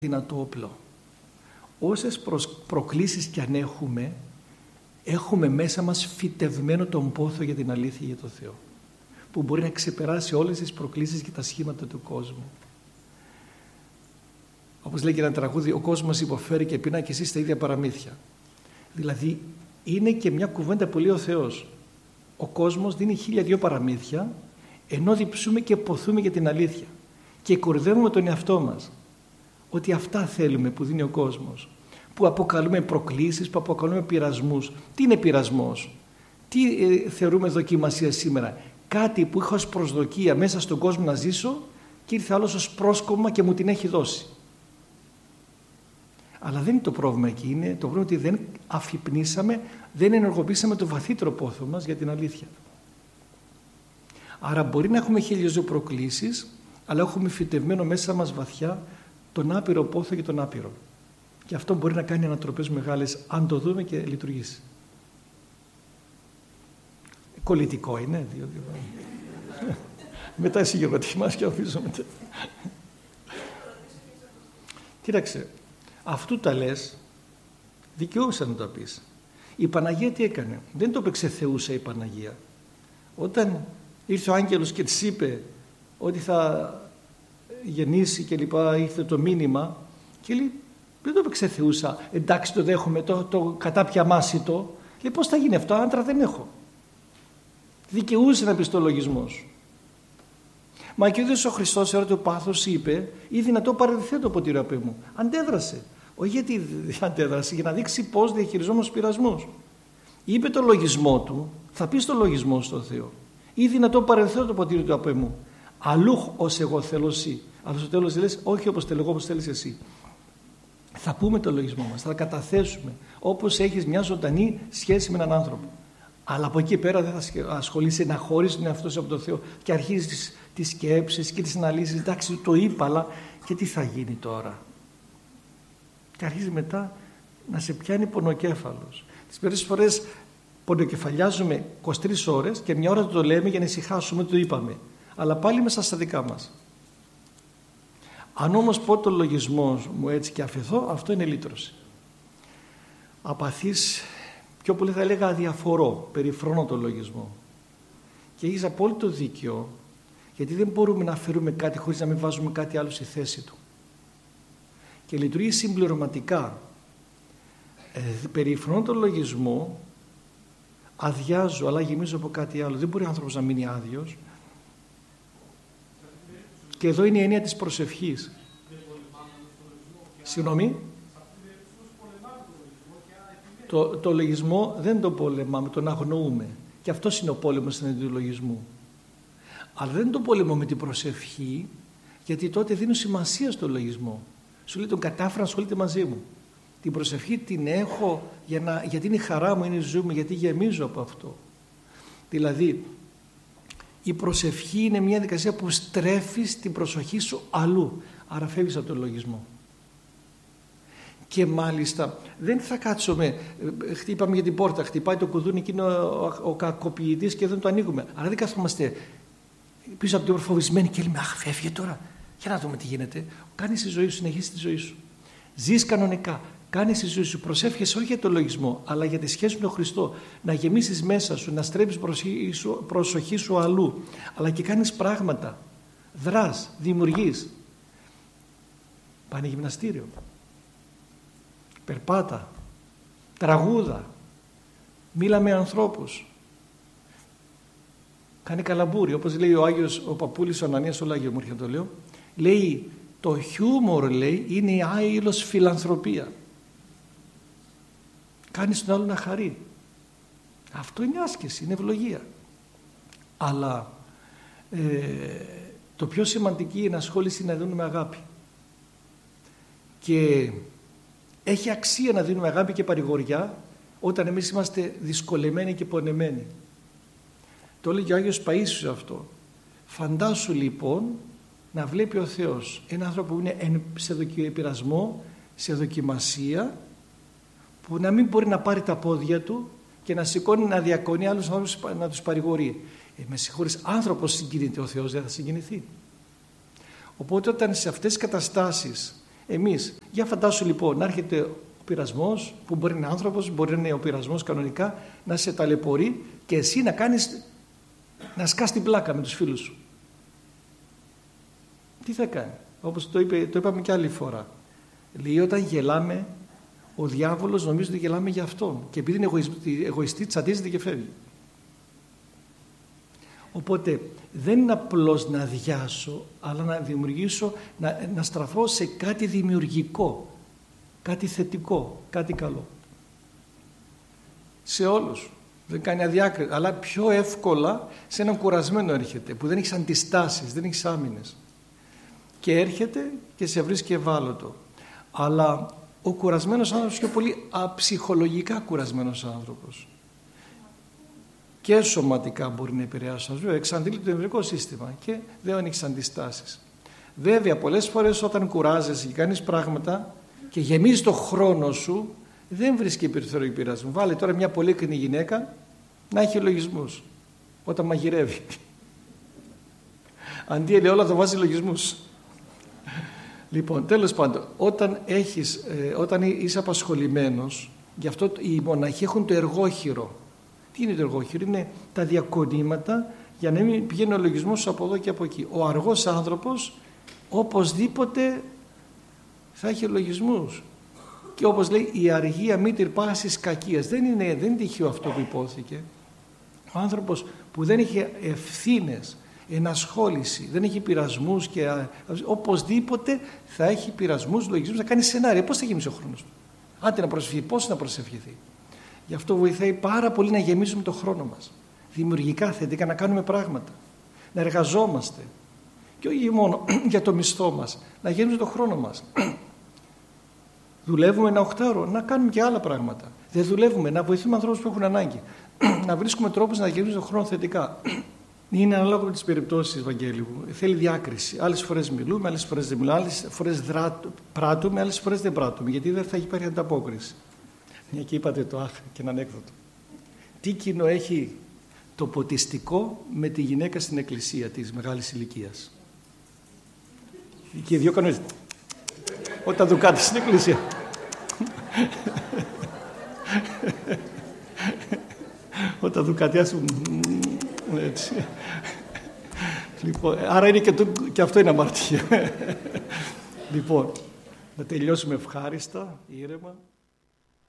δυνατό όπλο. Όσες προκλήσεις κι αν έχουμε μέσα μας φυτευμένο τον πόθο για την αλήθεια, για το Θεό, που μπορεί να ξεπεράσει όλες τις προκλήσεις και τα σχήματα του κόσμου. Όπως λέει και ένα τραγούδι, ο κόσμος υποφέρει και πεινά και εσείς στα ίδια παραμύθια. Δηλαδή είναι και μια κουβέντα που λέει ο Θεός. Ο κόσμος δίνει 1002 παραμύθια, ενώ διψούμε και ποθούμε για την αλήθεια και κορυδεύουμε τον εαυτό μας ότι αυτά θέλουμε που δίνει ο κόσμος, που αποκαλούμε προκλήσεις, που αποκαλούμε πειρασμούς. Τι είναι πειρασμός? Τι θεωρούμε δοκιμασία σήμερα? Κάτι που είχα ως προσδοκία μέσα στον κόσμο να ζήσω και ήρθε άλλος ως πρόσκομμα και μου την έχει δώσει. Αλλά δεν είναι το πρόβλημα εκεί. Είναι το πρόβλημα ότι δεν αφυπνήσαμε, δεν ενεργοποιήσαμε το βαθύτερο πόθο μας για την αλήθεια. Άρα μπορεί να έχουμε 1002 προκλήσεις, αλλά έχουμε φυτευμένο μέσα μας βαθιά τον άπειρο πόθο και τον άπειρο. Και αυτό μπορεί να κάνει ανατροπές μεγάλες αν το δούμε και λειτουργήσει. Κολλητικό είναι, διότι μετά εσύ γερωτημάς και αφήσω μετά. Κοίταξε, αυτού τα λες, δικαιούσαι να το πεις. Η Παναγία τι έκανε? Δεν το έπαιξε θεούσα η Παναγία. Όταν ήρθε ο άγγελος και της είπε ότι θα γεννήσει και λοιπά, ήρθε το μήνυμα και λέει, δεν το έπαιξε θεούσα, εντάξει το δέχομαι, το κατάπια μάσιτο. Λέει, πώς θα γίνει αυτό, άντρα δεν έχω. Δικαιούσε να πεις το λογισμό σου. Μα και ο ίδιος ο Χριστός έρωτε ο πάθος είπε, ή δυνατό παραδειχθέ το ποτήρι απ' μου. Αντέδρασε. Όχι γιατί αντέδρασε, για να δείξει πώς διαχειριζόμαστε τους πειρασμούς. Είπε το λογισμό του, θα πεις το λογισμό στο Θεό. Ή δυνατό παραδειχθέ το ποτήρι του απ' μου. Αλλού ως εγώ θέλω εσύ. Αλλά στο τέλος λες, όχι όπως θέλω εγώ, όπως θέλεις εσύ. Θα πούμε το λογισμό μας, θα καταθέσουμε όπως έχεις μια ζωντανή σχέση με έναν άνθρωπο. Αλλά από εκεί πέρα δεν θα ασχολείσαι να χωρίσεις τον εαυτό σου από τον Θεό και αρχίζεις τις σκέψεις και τις αναλύσεις. Εντάξει, το είπα, αλλά και τι θα γίνει τώρα? Και αρχίζει μετά να σε πιάνει πονοκέφαλος. Τις περισσότερες φορές πονοκεφαλιάζουμε 23 ώρες και μια ώρα το λέμε για να ησυχάσουμε, το είπαμε. Αλλά πάλι μέσα στα δικά μας. Αν όμως πω το λογισμό μου έτσι και αφαιθώ, αυτό είναι λύτρωση. Απαθής, πιο πολύ θα έλεγα αδιαφορώ, περιφρονώ το λογισμό. Και έχεις απόλυτο δίκιο, γιατί δεν μπορούμε να αφαιρούμε κάτι χωρίς να μην βάζουμε κάτι άλλο στη θέση του. Και λειτουργεί συμπληρωματικά. Περιφρονώ το λογισμό, αδειάζω, αλλά γεμίζω από κάτι άλλο. Δεν μπορεί ο άνθρωπος να μείνει άδειος. Και εδώ είναι η έννοια της προσευχής. Συγγνώμη. Το λογισμό δεν το πολεμάμε, τον αγνοούμε. Και αυτός είναι ο πόλεμος εναντίον του λογισμού. Αλλά δεν τον πολεμώ με την προσευχή, γιατί τότε δίνω σημασία στο λογισμό. Σου λέει τον κατάφερα να ασχολείται μαζί μου. Την προσευχή την έχω γιατί είναι η χαρά μου, είναι η ζωή μου, γιατί γεμίζω από αυτό. Δηλαδή, η προσευχή είναι μια δικασία που στρέφεις την προσοχή σου αλλού. Άρα φεύγεις από τον λογισμό. Και μάλιστα δεν θα κάτσουμε, χτύπαμε για την πόρτα, χτυπάει το κουδούνι εκείνο ο κακοποιητής και δεν το ανοίγουμε. Αλλά δεν κάθομαστε πίσω από την προφοβισμένη και λέμε, αχ, φεύγε τώρα, για να δούμε τι γίνεται. Κάνεις τη ζωή σου, συνεχίσεις τη ζωή σου. Ζεις κανονικά. Κάνεις τη ζωή σου, προσεύχεσαι όχι για το λογισμό, αλλά για τη σχέση με τον Χριστό. Να γεμίσεις μέσα σου, να στρέψεις προσοχή σου αλλού. Αλλά και κάνεις πράγματα. Δράς, δημιουργείς. Πάνε γυμναστήριο. Περπάτα. Τραγούδα. Μίλα με ανθρώπους. Κάνει καλαμπούρι. Όπως λέει ο Άγιος, ο Παπούλης ο Ανανίας, ο Άγιο μου έρχεται να το λέω. Λέει, το χιούμορ, λέει, είναι η άειλος φιλανθρωπία. Κάνεις τον άλλο να χαρεί. Αυτό είναι άσκηση, είναι ευλογία. Αλλά το πιο σημαντική είναι ασχόληση να δίνουμε αγάπη. Και έχει αξία να δίνουμε αγάπη και παρηγοριά όταν εμείς είμαστε δυσκολεμένοι και πονεμένοι. Το έλεγε ο Άγιος Παΐσιος αυτό. Φαντάσου λοιπόν να βλέπει ο Θεός έναν άνθρωπο που είναι σε πειρασμό, σε δοκιμασία, που να μην μπορεί να πάρει τα πόδια του και να σηκώνει, να διακονεί άλλους ανθρώπους να τους παρηγορεί. Με συγχωρείς, άνθρωπος συγκινείται, ο Θεός δεν θα συγκινηθεί? Οπότε όταν σε αυτές τις καταστάσεις εμείς. Για φαντάσου λοιπόν να έρχεται ο πειρασμός, που μπορεί να είναι άνθρωπος, μπορεί να είναι ο πειρασμός κανονικά, να σε ταλαιπωρεί και εσύ να σκάς την πλάκα με τους φίλους σου. Τι θα κάνει? Όπως το είπαμε και άλλη φορά. Λέει, όταν γελάμε, ο διάβολος νομίζει ότι γελάμε για αυτόν και επειδή είναι εγωιστή τσαντίζεται και φεύγει. Οπότε δεν είναι απλώς να αδειάσω, αλλά να δημιουργήσω, να στραφώ σε κάτι δημιουργικό, κάτι θετικό, κάτι καλό. Σε όλους. Δεν κάνει αδιάκριση, αλλά πιο εύκολα σε έναν κουρασμένο έρχεται, που δεν έχεις αντιστάσεις, δεν έχεις άμυνες. Και έρχεται και σε βρίσκει ευάλωτο. Αλλά ο κουρασμένος άνθρωπος είναι πολύ αψυχολογικά κουρασμένος άνθρωπος. Και σωματικά μπορεί να επηρεάσει, εξαντλεί το νευρικό σύστημα και δεν έχεις αντιστάσεις. Βέβαια, πολλές φορές όταν κουράζεσαι και κάνεις πράγματα και γεμίζεις το χρόνο σου, δεν βρίσκει περιθώριο πειρασμού. Βάλε τώρα μια πολύκρινη γυναίκα να έχει λογισμούς όταν μαγειρεύει. Αντί ελαιόλαδο το βάζει λογισμούς. Λοιπόν, τέλος πάντων, όταν είσαι απασχολημένος, γι' αυτό οι μοναχοί έχουν το εργόχειρο. Τι είναι το εργόχειρο? Είναι τα διακονήματα για να μην πηγαίνει ο λογισμός από εδώ και από εκεί. Ο αργός άνθρωπος οπωσδήποτε θα έχει λογισμούς. Και όπως λέει, η αργία μήτηρ πάσης κακίας. Δεν είναι τυχαίο αυτό που υπόθηκε. Ο άνθρωπος που δεν έχει ευθύνες, ενασχόληση, δεν έχει πειρασμούς και οπωσδήποτε θα έχει πειρασμούς, λογισμούς, να κάνει σενάρια. Πώς θα γεμίσει ο χρόνος του? Άντε να προσευχηθεί, πώς να προσευχηθεί? Γι' αυτό βοηθάει πάρα πολύ να γεμίσουμε το χρόνο μας. Δημιουργικά, θετικά, να κάνουμε πράγματα. Να εργαζόμαστε. Και όχι μόνο για το μισθό μας, να γεμίσουμε το χρόνο μας. Δουλεύουμε ένα 8ωρο, να κάνουμε και άλλα πράγματα. Δεν δουλεύουμε, να βοηθούμε ανθρώπους που έχουν ανάγκη. Να βρίσκουμε τρόπους να γεμίσουμε το χρόνο θετικά. Είναι ανάλογα με τις περιπτώσεις, Βαγγέλη μου. Θέλει διάκριση. Άλλες φορές μιλούμε, άλλες φορές δεν μιλούμε, άλλες φορές πράττουμε, άλλες φορές δεν πράττουμε. Γιατί δεν θα υπάρχει ανταπόκριση. Μια και είπατε το και ένα ανέκδοτο. Τι κοινό έχει το ποτιστικό με τη γυναίκα στην εκκλησία της μεγάλης ηλικίας? Και οι δυο κάνουν όταν δουν κάτι στην εκκλησία. Όταν δουν κάτι άσου έτσι. Λοιπόν, άρα είναι και αυτό είναι αμαρτία. Λοιπόν, να τελειώσουμε ευχάριστα, ήρεμα.